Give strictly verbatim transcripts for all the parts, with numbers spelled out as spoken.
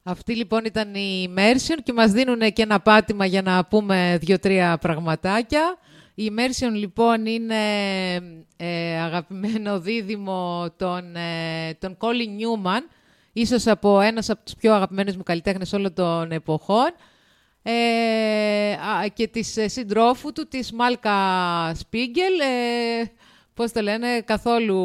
Αυτή λοιπόν ήταν η Immersion και μας δίνουν και ένα πάτημα για να πούμε δύο-τρία πραγματάκια. Η Immersion λοιπόν είναι ε, αγαπημένο δίδυμο των, ε, των Colin Newman, ίσως από ένας από τους πιο αγαπημένους μου καλλιτέχνες όλων των εποχών, ε, και της ε, συντρόφου του, της Μάλκα Σπίγκελ, ε, πώς το λένε, καθόλου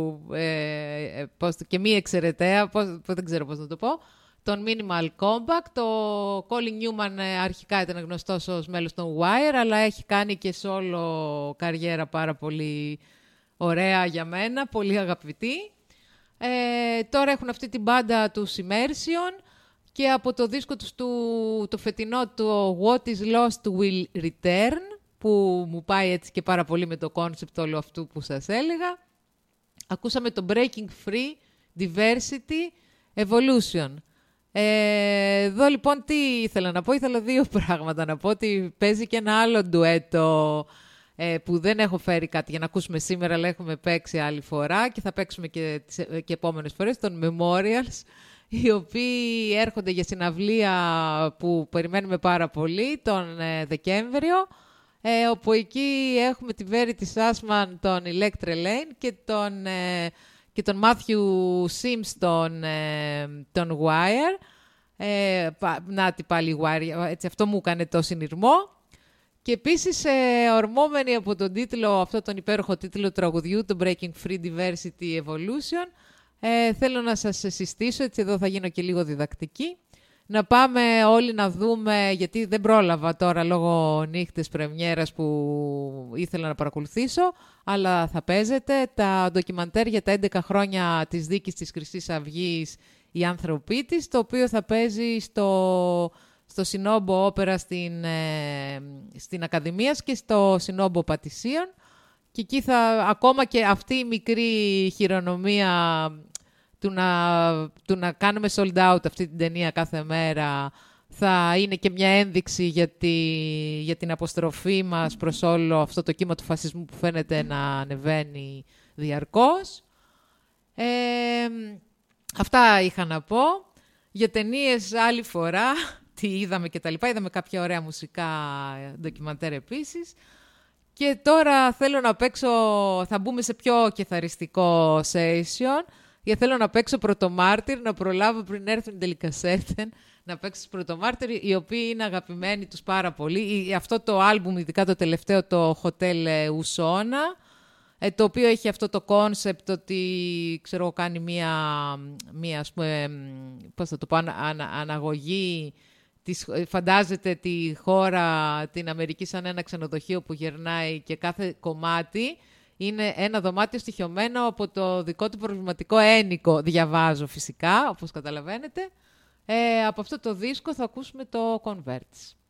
ε, πώς, και μη εξαιρεταία, πώς, δεν ξέρω πώς να το πω, τον Minimal Compact. Το Colin Newman αρχικά ήταν γνωστός ως μέλος των Wire, αλλά έχει κάνει και solo καριέρα πάρα πολύ ωραία για μένα, πολύ αγαπητή. Ε, τώρα έχουν αυτή την μπάντα του Immersion και από το δίσκο τους του, το φετινό, το What is Lost Will Return, που μου πάει έτσι και πάρα πολύ με το κόνσεπτ όλο αυτού που σας έλεγα. Ακούσαμε το Breaking Free Diversity Evolution. Ε, εδώ λοιπόν τι ήθελα να πω, ήθελα δύο πράγματα να πω, ότι παίζει και ένα άλλο ντουέτο ε, που δεν έχω φέρει κάτι για να ακούσουμε σήμερα, αλλά έχουμε παίξει άλλη φορά και θα παίξουμε και τις και επόμενες φορές, των Memorials, οι οποίοι έρχονται για συναυλία που περιμένουμε πάρα πολύ τον ε, Δεκέμβριο, ε, όπου εκεί έχουμε τη Verity Sussman, τον Electra Lane και τον... Ε, και τον Matthew Sims, τον, ε, τον Wire. Ε, να τι πάλι Wire, έτσι αυτό μου έκανε το συνειρμό. Και επίσης, ε, ορμόμενοι από τον τίτλο, αυτό τον υπέροχο τίτλο τραγουδιού, το Breaking Free Diversity Evolution, ε, θέλω να σας συστήσω, έτσι εδώ θα γίνω και λίγο διδακτική, να πάμε όλοι να δούμε, γιατί δεν πρόλαβα τώρα λόγω νύχτες πρεμιέρας που ήθελα να παρακολουθήσω, αλλά θα παίζετε τα ντοκιμαντέρ για τα έντεκα χρόνια της δίκης της Χρυσής Αυγής, «Οι άνθρωποι της», το οποίο θα παίζει στο, στο Σινόμπο Όπερα στην, ε, στην Ακαδημίας και στο Σινόμπο Πατησίων. Και εκεί θα, ακόμα και αυτή η μικρή χειρονομία του να, του να κάνουμε sold out αυτή την ταινία κάθε μέρα, θα είναι και μια ένδειξη για, τη, για την αποστροφή μας προς όλο αυτό το κύμα του φασισμού που φαίνεται να ανεβαίνει διαρκώς. Ε, αυτά είχα να πω. Για ταινίες άλλη φορά, τι είδαμε και τα λοιπά. Είδαμε κάποια ωραία μουσικά ντοκιμαντέρ επίσης. Και τώρα θέλω να παίξω, θα μπούμε σε πιο κεθαριστικό session, γιατί θέλω να παίξω Πρωτομάρτυρ, να προλάβω πριν έρθουν οι τελικασέτεν, να παίξω Πρωτομάρτυρ, οι οποίοι είναι αγαπημένοι τους πάρα πολύ. Αυτό το άλμπουμ, ειδικά το τελευταίο, το Hotel Usona, το οποίο έχει αυτό το κόνσεπτ ότι, ξέρω, κάνει μία, μία ας πούμε, πώς θα το πω, ανα, ανα, αναγωγή, της, φαντάζεται τη χώρα, την Αμερική, σαν ένα ξενοδοχείο που γερνάει και κάθε κομμάτι είναι ένα δωμάτιο στοιχειωμένο από το δικό του προβληματικό ένικο. Διαβάζω φυσικά, όπως καταλαβαίνετε. Ε, από αυτό το δίσκο θα ακούσουμε το Converts.